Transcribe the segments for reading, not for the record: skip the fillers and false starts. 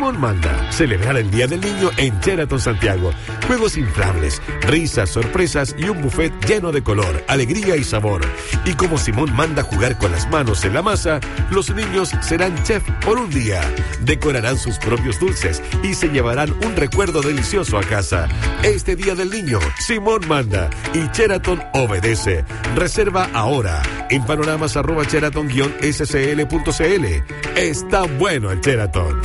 Simón manda celebrar el Día del Niño en Sheraton Santiago. Juegos inflables, risas, sorpresas y un buffet lleno de color, alegría y sabor. Y como Simón manda jugar con las manos en la masa, los niños serán chef por un día. Decorarán sus propios dulces y se llevarán un recuerdo delicioso a casa. Este Día del Niño, Simón manda y Sheraton obedece. Reserva ahora en panoramas@sheraton-scl.cl. Está bueno el Sheraton.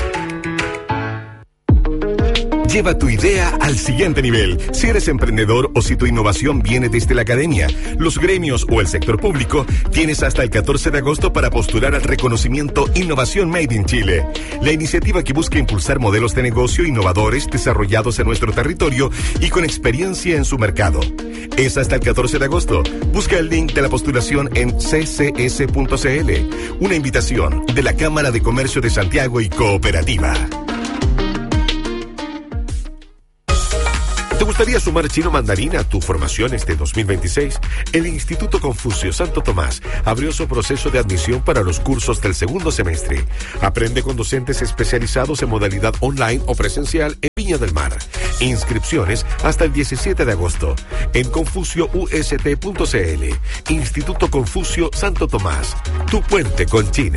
Lleva tu idea al siguiente nivel. Si eres emprendedor o si tu innovación viene desde la academia, los gremios o el sector público, tienes hasta el 14 de agosto para postular al reconocimiento Innovación Made in Chile. La iniciativa que busca impulsar modelos de negocio innovadores desarrollados en nuestro territorio y con experiencia en su mercado. Es hasta el 14 de agosto. Busca el link de la postulación en ccs.cl. Una invitación de la Cámara de Comercio de Santiago y Cooperativa. ¿Te gustaría sumar chino mandarín a tu formación este 2026? El Instituto Confucio Santo Tomás abrió su proceso de admisión para los cursos del segundo semestre. Aprende con docentes especializados en modalidad online o presencial en Viña del Mar. Inscripciones hasta el 17 de agosto en confucioust.cl. Instituto Confucio Santo Tomás, tu puente con China.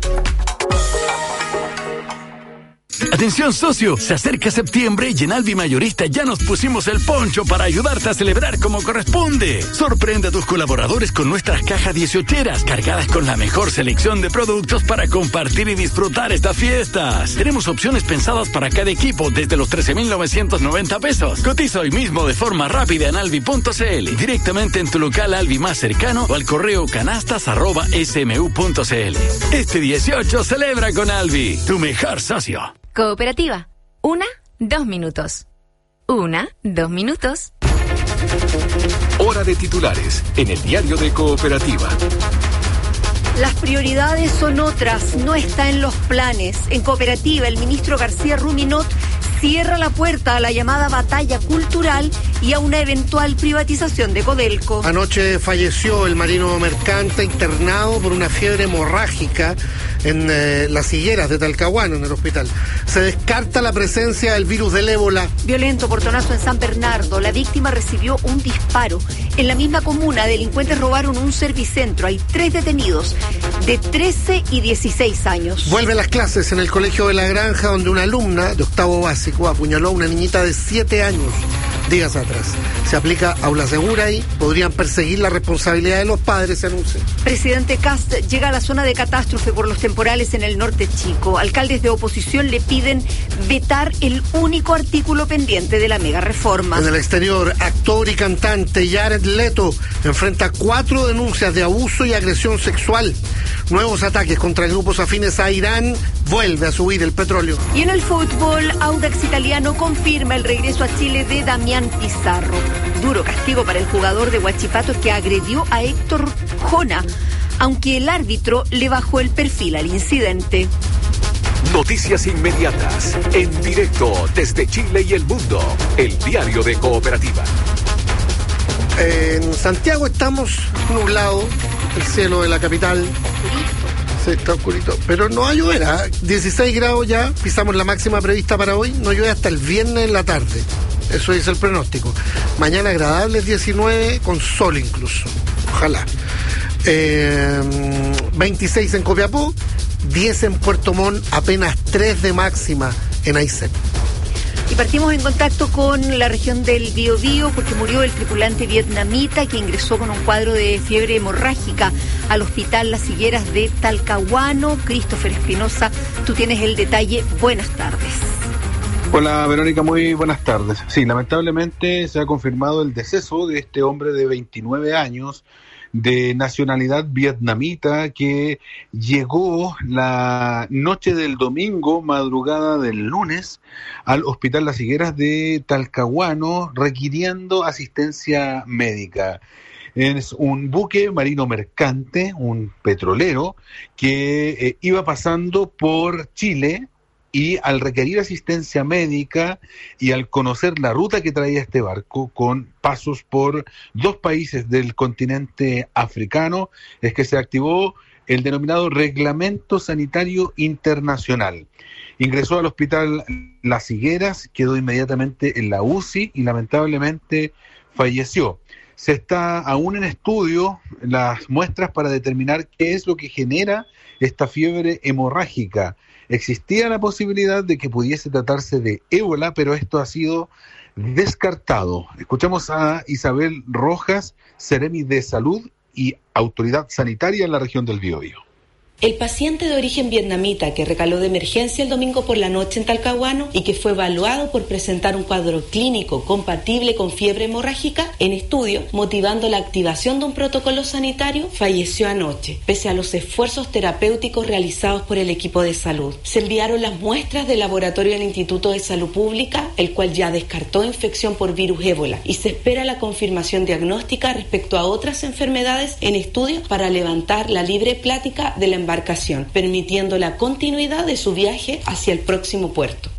Atención socio, se acerca septiembre y en Alvi Mayorista ya nos pusimos el poncho para ayudarte a celebrar como corresponde. Sorprende a tus colaboradores con nuestras cajas 18eras cargadas con la mejor selección de productos para compartir y disfrutar estas fiestas. Tenemos opciones pensadas para cada equipo desde los 13,990 pesos. Cotiza hoy mismo de forma rápida en alvi.cl, directamente en tu local Alvi más cercano o al correo canastas@smu.cl. Este 18 celebra con Alvi, tu mejor socio. Cooperativa. 1, 2 minutos. 1, 2 minutos. Hora de titulares en el diario de Cooperativa. Las prioridades son otras, no está en los planes. En Cooperativa, el ministro García Ruminot cierra la puerta a la llamada batalla cultural y a una eventual privatización de Codelco. Anoche falleció el marino mercante internado por una fiebre hemorrágica en las higueras de Talcahuano, en el hospital. Se descarta la presencia del virus del ébola. Violento portonazo en San Bernardo. La víctima recibió un disparo. En la misma comuna, delincuentes robaron un servicentro. Hay 3 detenidos de 13 y 16 años. Vuelve a las clases en el colegio de La Granja, donde una alumna de octavo básico apuñaló a una niñita de 7 años días atrás. Se aplica aula segura y podrían perseguir la responsabilidad de los padres, se anuncia. Presidente Kast llega a la zona de catástrofe por los temporales en el norte chico. Alcaldes de oposición le piden vetar el único artículo pendiente de la mega reforma. En el exterior, actor y cantante Jared Leto enfrenta 4 denuncias de abuso y agresión sexual. Nuevos ataques contra grupos afines a Irán. Vuelve a subir el petróleo. Y en el fútbol, Audax Italiano confirma el regreso a Chile de Damián Pizarro. Duro castigo para el jugador de Huachipato que agredió a Héctor Jona, aunque el árbitro le bajó el perfil al incidente. Noticias inmediatas, en directo desde Chile y el mundo. El diario de Cooperativa. En Santiago estamos nublados, el cielo de la capital. Sí, está oscurito, pero no va a llover, 16 grados ya, pisamos la máxima prevista para hoy, no llueve hasta el viernes en la tarde. Eso dice el pronóstico. Mañana agradable, 19, con sol incluso. Ojalá. 26 en Copiapó, 10 en Puerto Montt, apenas 3 de máxima en Aysén. Y partimos en contacto con la región del Biobío porque murió el tripulante vietnamita que ingresó con un cuadro de fiebre hemorrágica al hospital Las Higueras de Talcahuano. Christopher Espinosa, tú tienes el detalle. Buenas tardes. Hola Verónica, muy buenas tardes. Sí, lamentablemente se ha confirmado el deceso de este hombre de 29 años de nacionalidad vietnamita que llegó la noche del domingo, madrugada del lunes, al Hospital Las Higueras de Talcahuano requiriendo asistencia médica. Es un buque marino mercante, un petrolero, que iba pasando por Chile. Y al requerir asistencia médica y al conocer la ruta que traía este barco, con pasos por 2 países del continente africano, es que se activó el denominado Reglamento Sanitario Internacional. Ingresó al hospital Las Higueras, quedó inmediatamente en la UCI y lamentablemente falleció. Se está aún en estudio las muestras para determinar qué es lo que genera esta fiebre hemorrágica. Existía la posibilidad de que pudiese tratarse de ébola, pero esto ha sido descartado. Escuchamos a Isabel Rojas, Seremi de Salud y Autoridad Sanitaria en la región del Biobío. El paciente de origen vietnamita que recaló de emergencia el domingo por la noche en Talcahuano y que fue evaluado por presentar un cuadro clínico compatible con fiebre hemorrágica en estudio, motivando la activación de un protocolo sanitario, falleció anoche, pese a los esfuerzos terapéuticos realizados por el equipo de salud. Se enviaron las muestras del laboratorio del Instituto de Salud Pública, el cual ya descartó infección por virus ébola, y se espera la confirmación diagnóstica respecto a otras enfermedades en estudio para levantar la libre plática de la embarcación, permitiendo la continuidad de su viaje hacia el próximo puerto.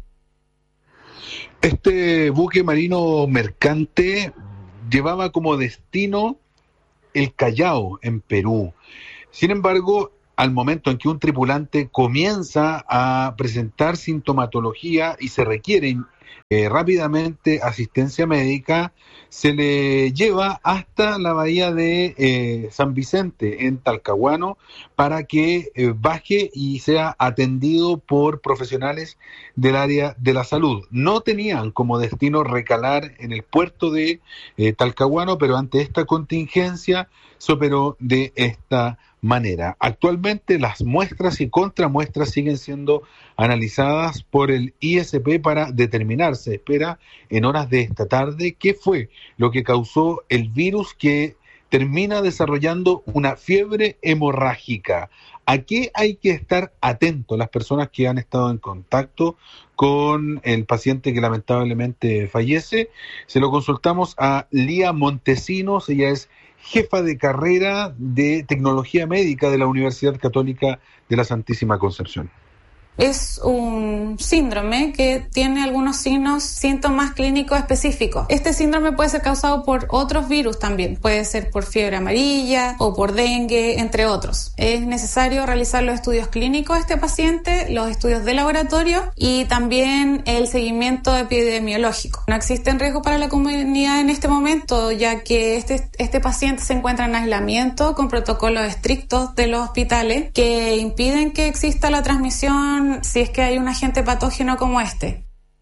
Este buque marino mercante llevaba como destino el Callao, en Perú. Sin embargo, al momento en que un tripulante comienza a presentar sintomatología y se requiere rápidamente asistencia médica, se le lleva hasta la bahía de San Vicente, en Talcahuano, para que baje y sea atendido por profesionales del área de la salud. No tenían como destino recalar en el puerto de Talcahuano, pero ante esta contingencia se operó de esta manera. Actualmente las muestras y contramuestras siguen siendo analizadas por el ISP para determinar, se espera en horas de esta tarde, qué fue lo que causó el virus que termina desarrollando una fiebre hemorrágica. ¿A qué hay que estar atentos las personas que han estado en contacto con el paciente que lamentablemente fallece? Se lo consultamos a Lía Montesinos, ella es jefa de carrera de Tecnología Médica de la Universidad Católica de la Santísima Concepción. Es un síndrome que tiene algunos síntomas clínicos específicos. Este síndrome puede ser causado por otros virus también. Puede ser por fiebre amarilla o por dengue, entre otros. Es necesario realizar los estudios clínicos de este paciente, los estudios de laboratorio y también el seguimiento epidemiológico. No existe riesgo para la comunidad en este momento, ya que este paciente se encuentra en aislamiento con protocolos estrictos de los hospitales que impiden que exista la transmisión si es que hay un agente patógeno como este.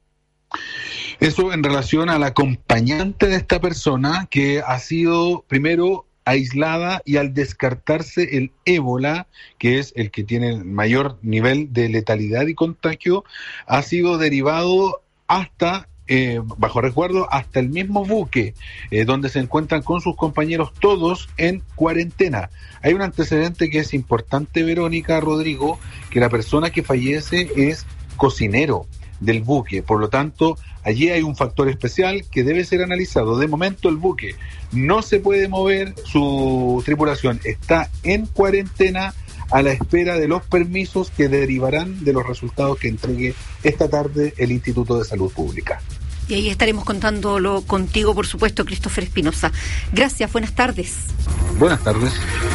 Eso en relación al acompañante de esta persona que ha sido primero aislada y al descartarse el ébola, que es el que tiene el mayor nivel de letalidad y contagio, ha sido derivado hasta bajo resguardo hasta el mismo buque, donde se encuentran con sus compañeros todos en cuarentena. Hay un antecedente que es importante, Verónica, Rodrigo, que la persona que fallece es cocinero del buque, por lo tanto, allí hay un factor especial que debe ser analizado. De momento el buque no se puede mover, su tripulación está en cuarentena a la espera de los permisos que derivarán de los resultados que entregue esta tarde el Instituto de Salud Pública. Y ahí estaremos contándolo contigo, por supuesto, Christopher Espinosa. Gracias, buenas tardes. Buenas tardes.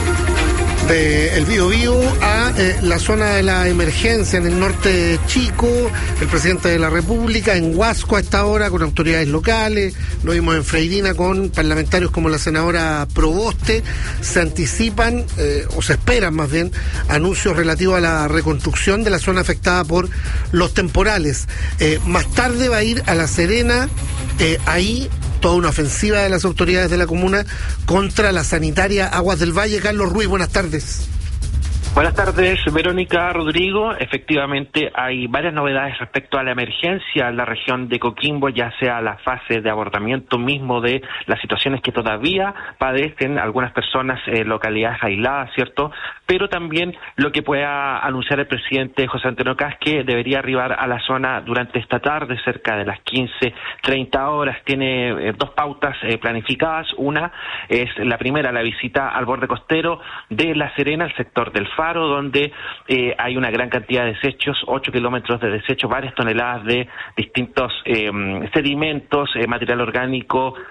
De el Biobío a la zona de la emergencia en el norte de Chico, el presidente de la República en Huasco a esta hora con autoridades locales, lo vimos en Freirina con parlamentarios como la senadora Proboste. Se anticipan o se esperan más bien anuncios relativos a la reconstrucción de la zona afectada por los temporales. Más tarde va a ir a La Serena, ahí toda una ofensiva de las autoridades de la comuna contra la sanitaria Aguas del Valle. Carlos Ruiz, buenas tardes. Buenas tardes, Verónica, Rodrigo. Efectivamente, hay varias novedades respecto a la emergencia en la región de Coquimbo, ya sea la fase de abordamiento mismo de las situaciones que todavía padecen algunas personas en localidades aisladas, ¿cierto? Pero también lo que pueda anunciar el presidente José Antonio Kast, que debería arribar a la zona durante esta tarde, cerca de las 15:30 horas. Tiene dos pautas planificadas. Una es la primera, la visita al borde costero de La Serena, el sector del Faro, donde hay una gran cantidad de desechos, 8 kilómetros de desechos, varias toneladas de distintos sedimentos, material orgánico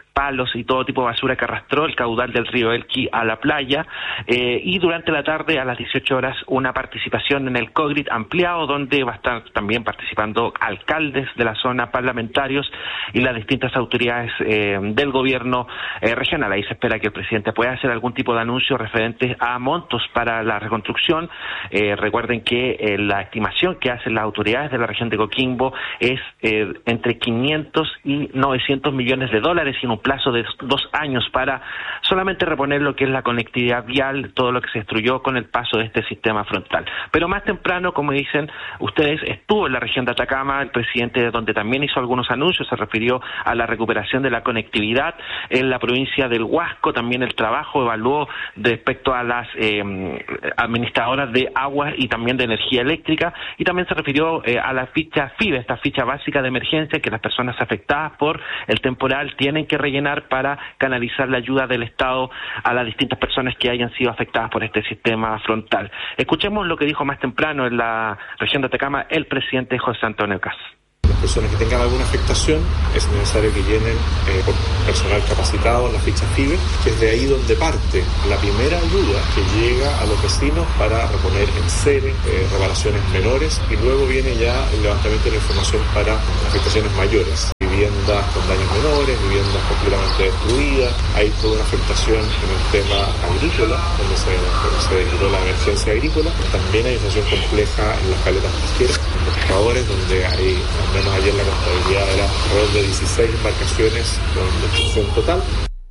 palos y todo tipo de basura que arrastró el caudal del río Elqui a la playa, y durante la tarde a las 18 horas una participación en el COGRIT ampliado, donde va a estar también participando alcaldes de la zona, parlamentarios y las distintas autoridades del gobierno regional. Ahí se espera que el presidente pueda hacer algún tipo de anuncio referente a montos para la reconstrucción. Recuerden que la estimación que hacen las autoridades de la región de Coquimbo es entre 500 y 900 millones de dólares y en un plazo de 2 años para solamente reponer lo que es la conectividad vial, todo lo que se destruyó con el paso de este sistema frontal. Pero más temprano, como dicen ustedes, estuvo en la región de Atacama el presidente, donde también hizo algunos anuncios, se refirió a la recuperación de la conectividad en la provincia del Huasco, también el trabajo evaluó respecto a las administradoras de agua y también de energía eléctrica, y también se refirió a la ficha FIBE, esta ficha básica de emergencia que las personas afectadas por el temporal tienen que rellenar para canalizar la ayuda del Estado a las distintas personas que hayan sido afectadas por este sistema frontal. Escuchemos lo que dijo más temprano en la región de Atacama el presidente José Antonio Caz. Las personas que tengan alguna afectación es necesario que llenen por personal capacitado la ficha FIBE, que es de ahí donde parte la primera ayuda que llega a los vecinos para reponer enseres, reparaciones menores, y luego viene ya el levantamiento de la información para afectaciones mayores. Viviendas con daños menores, viviendas completamente destruidas, hay toda una afectación en el tema agrícola, donde se declaró la emergencia agrícola, también hay una situación compleja en las caletas pesqueras, en los pescadores, donde hay, al menos ayer la contabilidad era alrededor de 16 embarcaciones con destrucción total.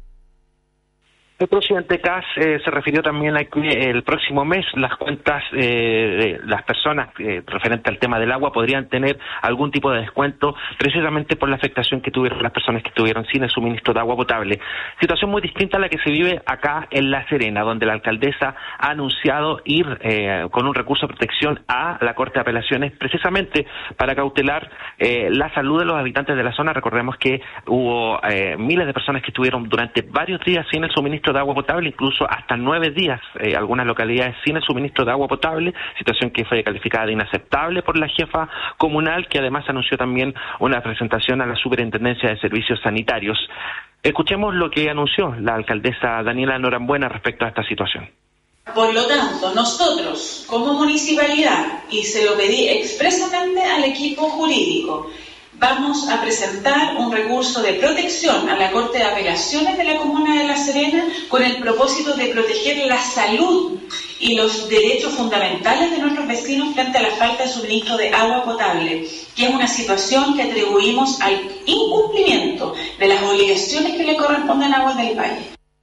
El presidente Caz se refirió también a que el próximo mes las cuentas de las personas referente al tema del agua podrían tener algún tipo de descuento precisamente por la afectación que tuvieron las personas que estuvieron sin el suministro de agua potable. Situación muy distinta a la que se vive acá en La Serena, donde la alcaldesa ha anunciado ir con un recurso de protección a la Corte de Apelaciones precisamente para cautelar la salud de los habitantes de la zona. Recordemos que hubo miles de personas que estuvieron durante varios días sin el suministro de agua potable, incluso hasta 9 días, algunas localidades sin el suministro de agua potable, situación que fue calificada de inaceptable por la jefa comunal, que además anunció también una presentación a la Superintendencia de Servicios Sanitarios. Escuchemos lo que anunció la alcaldesa Daniela Norambuena respecto a esta situación. Por lo tanto, nosotros, como municipalidad, y se lo pedí expresamente al equipo jurídico, vamos a presentar un recurso de protección a la Corte de Apelaciones de la Comuna de La Serena con el propósito de proteger la salud y los derechos fundamentales de nuestros vecinos frente a la falta de suministro de agua potable, que es una situación que atribuimos al incumplimiento de las obligaciones que le corresponden a Aguas del Valle.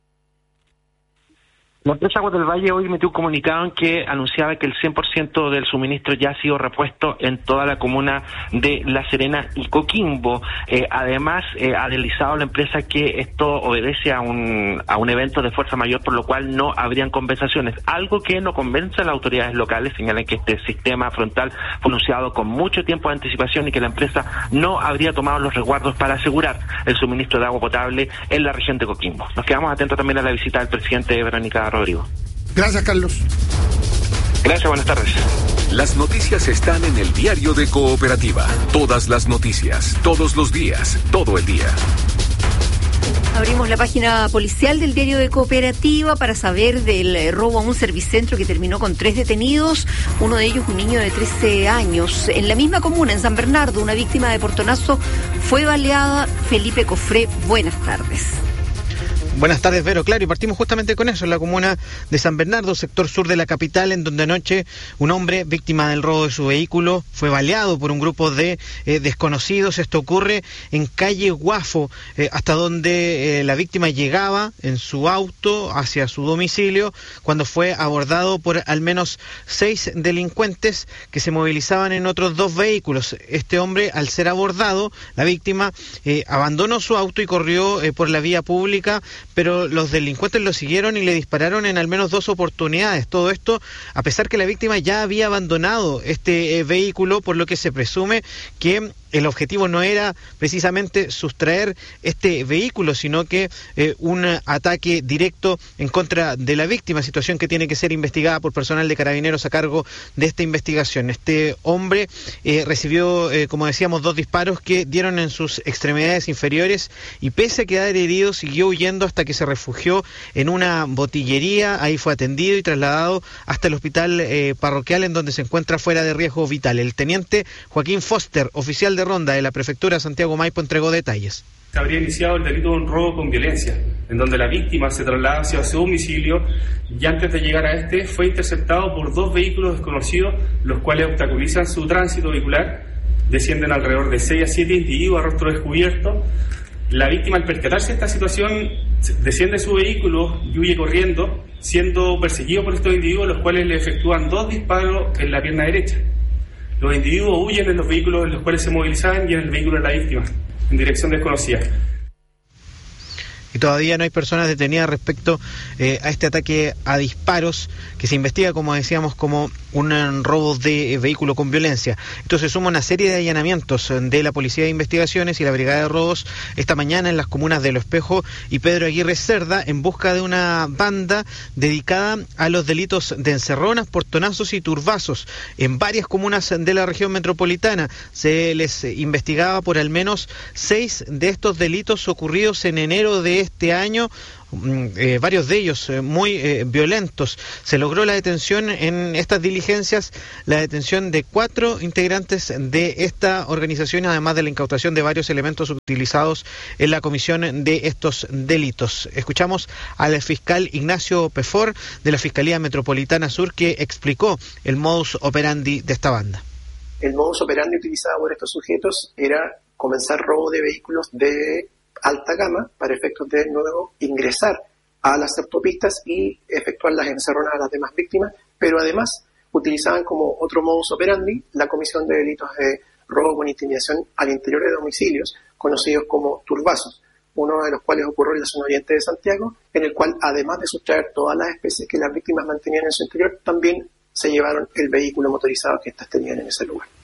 La empresa Aguas del Valle hoy emitió un comunicado en que anunciaba que el 100% del suministro ya ha sido repuesto en toda la comuna de La Serena y Coquimbo. Además, ha deslizado la empresa que esto obedece a un evento de fuerza mayor, por lo cual no habrían compensaciones. Algo que no convence a las autoridades locales. Señalan que este sistema frontal fue anunciado con mucho tiempo de anticipación y que la empresa no habría tomado los resguardos para asegurar el suministro de agua potable en la región de Coquimbo. Nos quedamos atentos también a la visita del presidente Verónica Rodrigo. Gracias, Carlos. Gracias, buenas tardes. Las noticias están en el diario de Cooperativa. Todas las noticias, todos los días, todo el día. Abrimos la página policial del diario de Cooperativa para saber del robo a un servicentro que terminó con 3 detenidos, uno de ellos un niño de 13 años. En la misma comuna, en San Bernardo, una víctima de portonazo fue baleada. Felipe Cofré, buenas tardes. Buenas tardes, Vero. Claro, y partimos justamente con eso, en la comuna de San Bernardo, sector sur de la capital, en donde anoche un hombre, víctima del robo de su vehículo, fue baleado por un grupo de desconocidos. Esto ocurre en calle Guafo, hasta donde la víctima llegaba en su auto hacia su domicilio, cuando fue abordado por al menos 6 delincuentes que se movilizaban en otros 2 vehículos. Este hombre, al ser abordado, la víctima abandonó su auto y corrió por la vía pública, pero los delincuentes lo siguieron y le dispararon en al menos 2 oportunidades. Todo esto a pesar que la víctima ya había abandonado este vehículo, por lo que se presume que el objetivo no era precisamente sustraer este vehículo, sino que un ataque directo en contra de la víctima, situación que tiene que ser investigada por personal de Carabineros a cargo de esta investigación. Este hombre recibió, como decíamos, 2 disparos que dieron en sus extremidades inferiores y pese a quedar herido siguió huyendo hasta que se refugió en una botillería. Ahí fue atendido y trasladado hasta el hospital parroquial, en donde se encuentra fuera de riesgo vital. El teniente Joaquín Foster, oficial de ronda de la prefectura de Santiago Maipo, entregó detalles. Se habría iniciado el delito de un robo con violencia, en donde la víctima se traslada hacia su domicilio y antes de llegar a este fue interceptado por 2 vehículos desconocidos, los cuales obstaculizan su tránsito vehicular. Descienden alrededor de 6 a 7 individuos a rostro descubierto. La víctima, al percatarse de esta situación, desciende de su vehículo y huye corriendo, siendo perseguido por estos individuos, los cuales le efectúan 2 disparos en la pierna derecha. Los individuos huyen en los vehículos en los cuales se movilizaban y en el vehículo de la víctima, en dirección desconocida. Y todavía no hay personas detenidas respecto a este ataque a disparos que se investiga, como decíamos, como un robo de vehículo con violencia. Esto se suma a una serie de allanamientos de la Policía de Investigaciones y la Brigada de Robos esta mañana en las comunas de Lo Espejo y Pedro Aguirre Cerda, en busca de una banda dedicada a los delitos de encerronas, portonazos y turbazos. En varias comunas de la región metropolitana se les investigaba por al menos 6 de estos delitos ocurridos en enero de este año. Varios de ellos muy violentos. Se logró la detención en estas diligencias, la detención de 4 integrantes de esta organización, además de la incautación de varios elementos utilizados en la comisión de estos delitos. Escuchamos al fiscal Ignacio Pefor de la Fiscalía Metropolitana Sur, que explicó el modus operandi de esta banda. El modus operandi utilizado por estos sujetos era comenzar robo de vehículos de alta gama para efectos de nuevo ingresar a las autopistas y efectuar las encerronas a las demás víctimas, pero además utilizaban como otro modus operandi la comisión de delitos de robo con intimidación al interior de domicilios, conocidos como turbazos, uno de los cuales ocurrió en la zona oriente de Santiago, en el cual además de sustraer todas las especies que las víctimas mantenían en su interior, también se llevaron el vehículo motorizado que éstas tenían en ese lugar.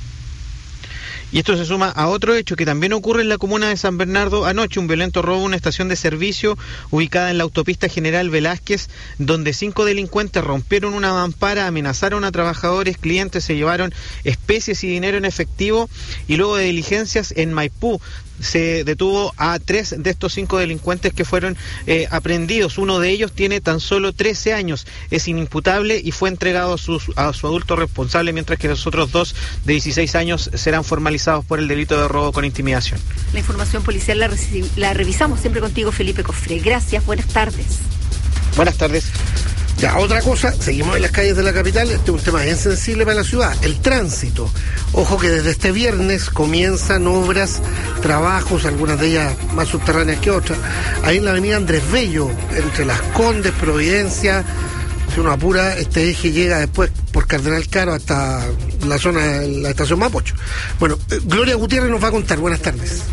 Y esto se suma a otro hecho que también ocurre en la comuna de San Bernardo anoche, un violento robo a una estación de servicio ubicada en la autopista General Velázquez, donde 5 delincuentes rompieron una mampara, amenazaron a trabajadores, clientes, se llevaron especies y dinero en efectivo, y luego de diligencias en Maipú se detuvo a 3 de estos 5 delincuentes que fueron aprehendidos. Uno de ellos tiene tan solo 13 años, es inimputable y fue entregado a su adulto responsable, mientras que los otros 2 de 16 años serán formalizados por el delito de robo con intimidación. La información policial la revisamos siempre contigo, Felipe Cofré. Gracias, buenas tardes. Buenas tardes. Ya, otra cosa, seguimos en las calles de la capital. Este es un tema bien sensible para la ciudad, el tránsito. Ojo que desde este viernes comienzan obras, trabajos, algunas de ellas más subterráneas que otras, ahí en la avenida Andrés Bello, entre Las Condes, Providencia. Si uno apura, este eje llega después por Cardenal Caro hasta la zona de la estación Mapocho. Bueno, Gloria Gutiérrez nos va a contar. Buenas tardes.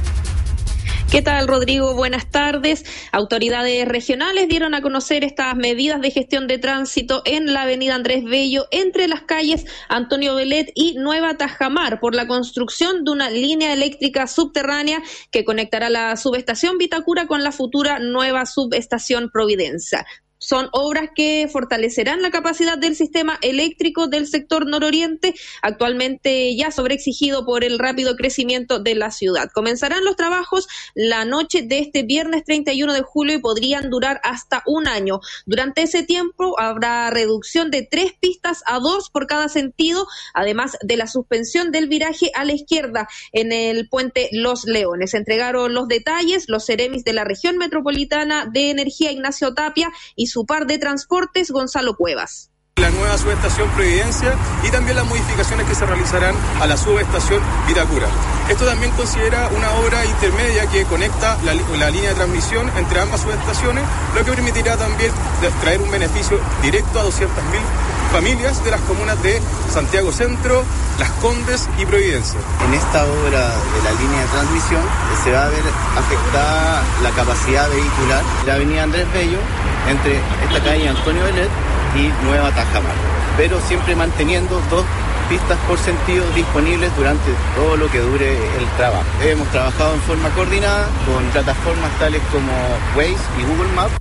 ¿Qué tal, Rodrigo? Buenas tardes. Autoridades regionales dieron a conocer estas medidas de gestión de tránsito en la avenida Andrés Bello, entre las calles Antonio Velet y Nueva Tajamar, por la construcción de una línea eléctrica subterránea que conectará la subestación Vitacura con la futura nueva subestación Providencia. Son obras que fortalecerán la capacidad del sistema eléctrico del sector nororiente, actualmente ya sobreexigido por el rápido crecimiento de la ciudad. Comenzarán los trabajos la noche de este viernes 31 de julio y podrían durar hasta un año. Durante ese tiempo habrá reducción de 3 pistas a 2 por cada sentido, además de la suspensión del viraje a la izquierda en el puente Los Leones. Entregaron los detalles los seremis de la región metropolitana de Energía, Ignacio Tapia, y su par de transportes, Gonzalo Cuevas. La nueva subestación Providencia y también las modificaciones que se realizarán a la subestación Vitacura. Esto también considera una obra intermedia que conecta la línea de transmisión entre ambas subestaciones, lo que permitirá también traer un beneficio directo a 200.000 familias de las comunas de Santiago Centro, Las Condes y Providencia. En esta obra de la línea de transmisión se va a ver afectada la capacidad vehicular de la avenida Andrés Bello entre esta calle Antonio Velet y Nueva Tajamar, pero siempre manteniendo 2 pistas por sentido disponibles durante todo lo que dure el trabajo. Hemos trabajado en forma coordinada con plataformas tales como Waze y Google Maps.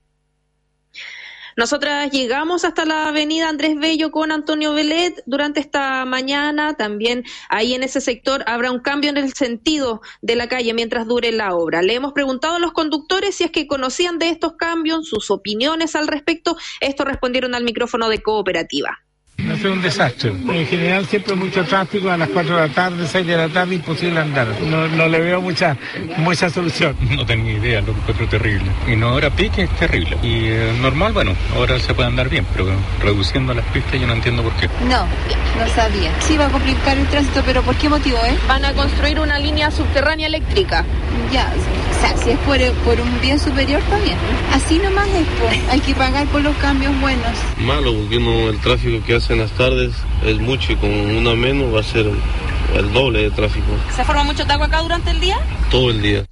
Nosotras llegamos hasta la avenida Andrés Bello con Antonio Velet durante esta mañana. También ahí en ese sector habrá un cambio en el sentido de la calle mientras dure la obra. Le hemos preguntado a los conductores si es que conocían de estos cambios, sus opiniones al respecto. Estos respondieron al micrófono de Cooperativa. No es un desastre. En general siempre mucho tráfico a las 4 de la tarde, 6 de la tarde, imposible andar. No le veo mucha solución. No tenía idea, lo encuentro terrible. Y no, ahora pique es terrible. Y normal, bueno, ahora se puede andar bien, pero reduciendo las pistas yo no entiendo por qué. No sabía. Sí va a complicar el tránsito, pero ¿por qué motivo, Van a construir una línea subterránea eléctrica. Ya, o sea, si es por un bien superior, está bien. Así nomás es, pues. Hay que pagar por los cambios buenos. Malo, porque el tráfico que hace en las tardes es mucho y con una menos va a ser el doble de tráfico. ¿Se forma mucho taco acá durante el día? Todo el día.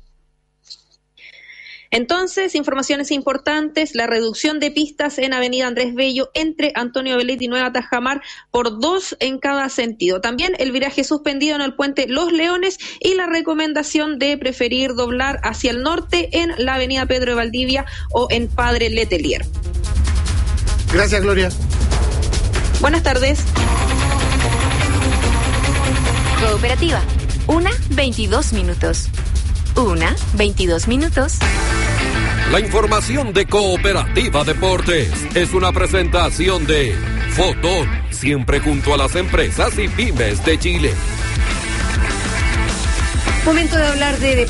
Entonces, informaciones importantes, la reducción de pistas en avenida Andrés Bello entre Antonio Velet y Nueva Tajamar por 2 en cada sentido. También el viraje suspendido en el puente Los Leones y la recomendación de preferir doblar hacia el norte en la avenida Pedro de Valdivia o en Padre Letelier. Gracias, Gloria. Buenas tardes. Cooperativa, 1:22 minutos. 1:22 minutos. La información de Cooperativa Deportes es una presentación de Fotón, siempre junto a las empresas y pymes de Chile. Momento de hablar de